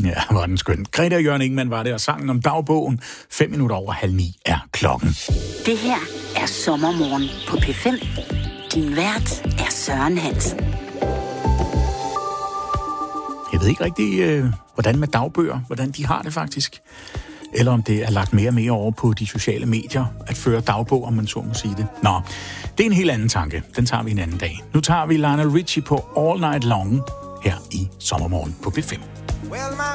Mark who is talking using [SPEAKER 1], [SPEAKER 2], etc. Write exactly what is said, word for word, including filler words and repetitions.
[SPEAKER 1] Ja, var den skøn. Greta og Jørgen Ingemann var det, og sangen om dagbogen. Fem minutter over halv ni er klokken.
[SPEAKER 2] Det her er Sommermorgen på P fem. Din vært er Søren Hansen.
[SPEAKER 1] Jeg ved ikke rigtig, øh, hvordan med dagbøger, hvordan de har det faktisk. Eller om det er lagt mere og mere over på de sociale medier, at føre dagbog, om man så må sige det. Nå, det er en helt anden tanke. Den tager vi en anden dag. Nu tager vi Lionel Richie på All Night Long her i Sommermorgen på P fem.